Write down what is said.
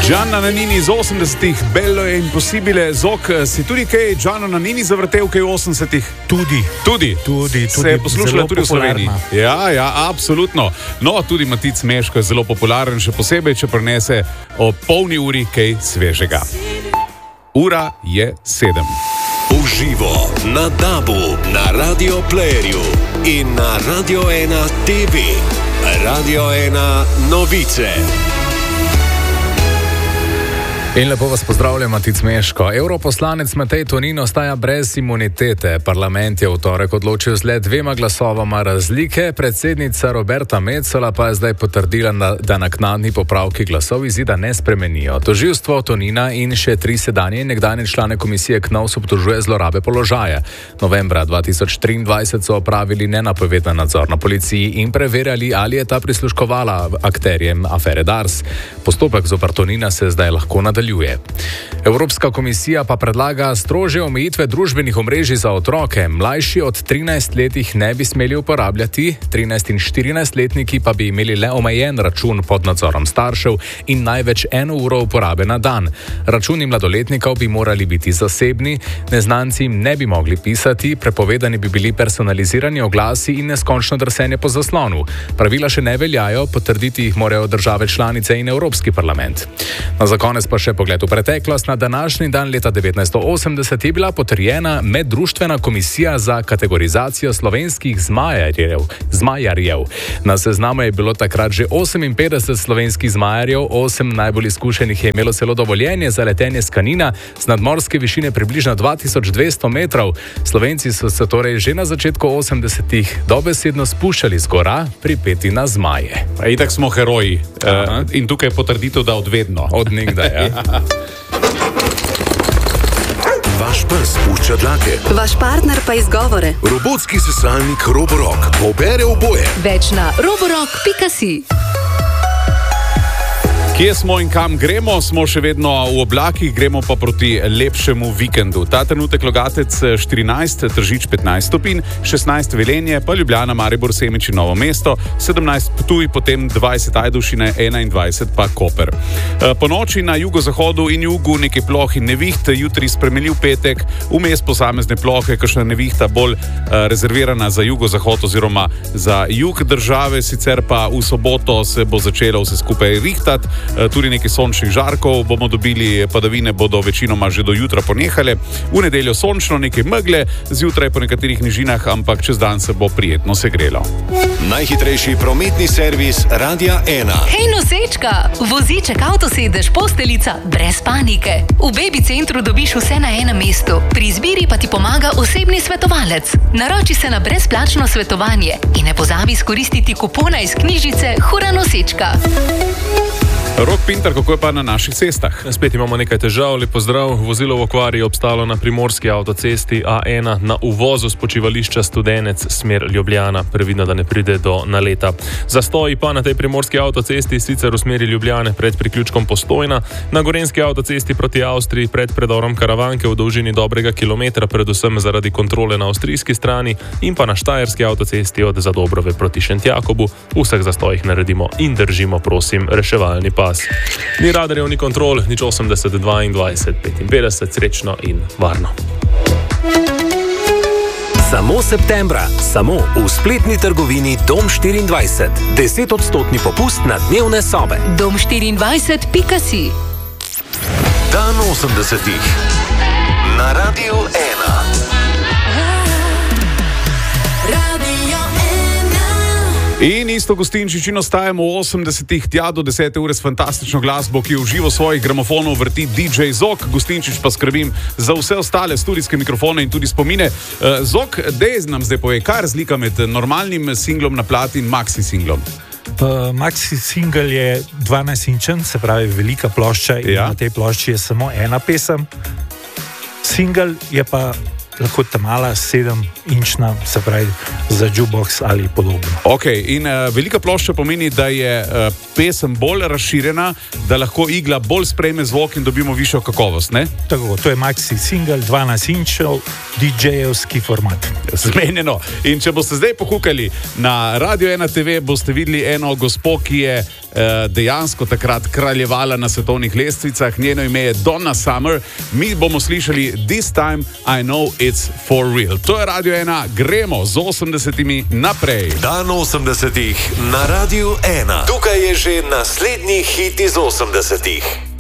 Gianna Nannini iz 80-ih, Bello e Impossibile. Zok, si tudi kaj Gianna Nannini zavrtel kaj v 80-ih? Tudi. Se je poslušala tudi v Sloveniji. Ja, absolutno. No, tudi Matic Meško je zelo popularen, še posebej, če prenese o polni uri kaj svežega. Ura je 7. Uživo na DAB-u, na Radio Playerju in na Radio 1 TV. Radio 1 novice. In lepo vas pozdravljam, Matic Meško. Europoslanec Matej Tonin ostaja brez imunitete. Parlament je v torek odločil z le 2 glasovoma razlike. Predsednica Roberta Metsola pa je zdaj potrdila, da naknadni popravki glasov izida ne spremenijo. Tožilstvo Tonina in še 3 sedanje in nekdanje člane komisije KNOVS obtožuje zlorabe položaja. Novembra 2023 so opravili nenapovedan nadzor na policiji in preverjali, ali je ta prisluškovala akterjem afere Dars. Postopek zoper Tonina se zdaj lahko nadaljuje. Evropska komisija pa predlaga strožje omejitve družbenih omrežij za otroke. Mlajši od 13 let jih ne bi smeli uporabljati, 13 in 14-letniki pa bi imeli le omejen račun pod nadzorom staršev in največ 1 uro uporabe na dan. Računi mladoletnikov bi morali biti zasebni, neznanci jim ne bi mogli pisati, prepovedani bi bili personalizirani oglasi in neskončno drsenje po zaslonu. Pravila še ne veljajo, potrditi jih morajo države članice in Evropski parlament. Za konec pa še pogled v preteklost. Na današnji dan leta 1980 je bila potrjena Meddruštvena komisija za kategorizacijo slovenskih zmajarjev. Na seznamu je bilo takrat že 58 slovenskih zmajarjev, 8 najbolj izkušenih je imelo celo dovoljenje za letenje s kanina z nadmorske višine približno 2200 metrov. Slovenci so se torej že na začetku 80-ih dobesedno spuščali z gora, pripeti na zmaje. Itak smo heroji. In tukaj je potrditev, da odvedno. Od nekdaj, ja. Vaš pes pušča dlake. Vaš partner pa izgovore. Robotski sesalnik Roborock pobere oboje. Več na roborock.si. Kje smo in kam gremo? Smo še vedno v oblakih, gremo pa proti lepšemu vikendu. Ta trenutek Logatec 14, Tržič 15 stopinj, 16 Velenje, pa Ljubljana, Maribor, Semič in Novo mesto, 17 Ptuj, potem 20 Ajdovščina, 21 pa Koper. Po noči na jugozahodu in jugu nekaj ploh in neviht, jutri spremenljiv petek, vmes posamezne plohe, kakšna nevihta bolj rezervirana za jugozahod oziroma za jug države, sicer pa v soboto se bo začelo vse skupaj rihtati. Tudi nekaj sončnih žarkov bomo dobili, padavine bodo večinoma že do jutra ponehale. V nedeljo sončno, nekaj megle, zjutraj po nekaterih nižinah, ampak čez dan se bo prijetno segrelo. Najhitrejši prometni servis Radia 1. Hej nosečka, voziček, avtosedež, posteljica, brez panike. V Baby centru dobiš vse na enem mestu. Pri izbiri pa ti pomaga osebni svetovalec. Naroči se na brezplačno svetovanje in ne pozabi izkoristiti kupona iz knjižice Hura nosečka. Rok Pintar, kako je pa na naših cestah? Spet imamo nekaj težav, lep pozdrav. Vozilo v okvari je obstalo na primorski avtocesti A1 na uvozu s počivališča Studenec smer Ljubljana. Previdno, da ne pride do naleta. Zastoji pa na tej primorski avtocesti, sicer v smeri Ljubljane pred priključkom Postojna, na gorenski avtocesti proti Avstriji pred predorom Karavanke v dolžini dobrega kilometra, predvsem zaradi kontrole na avstrijski strani, in pa na štajerski avtocesti od Zadobrove proti Šentjakobu. V vseh zastojih naredimo in držimo, prosim, reševalni pas. Ni radarjev, ni kontrol, nič 80, 22, 55, srečno in varno. Samo septembra, samo v spletni trgovini Dom 24. 10% popust na dnevne sobe. Dom24.si. Dan 80-ih. Na Radiu 1. In isto Gostinčič in ostajamo v 80-ih, tja do 10. ure s fantastično glasbo, ki v živo svojih gramofonov vrti DJ Zok. Gostinčič pa skrbim za vse ostale studijske mikrofone in tudi spomine. Zok, dej nam zdaj povej, kaj je razlika med normalnim singlom na plati in maxi singlom? Maxi single je 12-inčen, se pravi velika plošča in na tej plošči je samo ena pesem. Single je pa lahko ta mala 7-inčna, se pravi za jukebox ali podobno. Okay, in velika plošča pomeni, da je pesem bolj razširjena, da lahko igla bolj sprejme zvok in dobimo višjo kakovost, ne? Tako, to je maxi single, 12 inčev, DJ-evski format. Zmenjeno. In če boste zdaj pokukali na Radio 1 TV, boste videli eno gospo, ki je dejansko takrat kraljevala na svetovnih lestvicah. Njeno ime je Donna Summer. Mi bomo slišali This Time I Know It's For Real. To je Radio 1, gremo z 80-imi naprej. Dan 80-ih na Radio 1. Tukaj je že naslednji hit iz 80-ih.